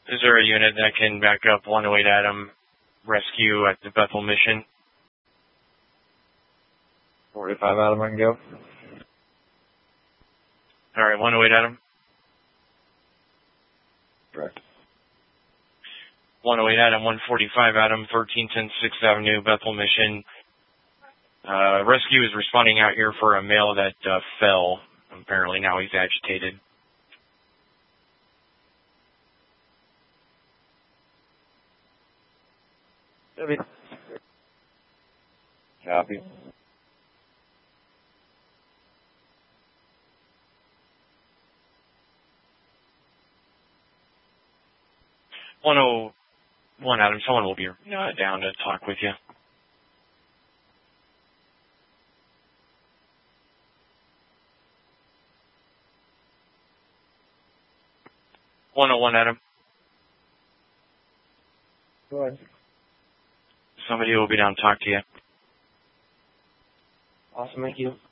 Is there a unit that can back up 108 Adam rescue at the Bethel Mission? 45 Adam, I can go. All right, 108 Adam. Correct. 108 Adam, 145 Adam, 1310 6th Avenue, Bethel Mission. Rescue is responding out here for a male that fell. Apparently now he's agitated. Copy. One Adam, someone will be down to talk with you. 101 Adam. Go ahead. Somebody will be down to talk to you. Awesome, thank you.